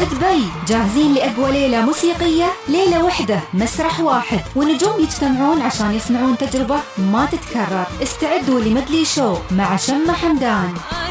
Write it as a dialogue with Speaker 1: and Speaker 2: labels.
Speaker 1: دبي جاهزين لأقوى ليلة موسيقية، ليلة واحدة مسرح واحد ونجوم يجتمعون عشان يصنعون تجربة ما تتكرر. استعدوا لمدلي شو مع شمة حمدان.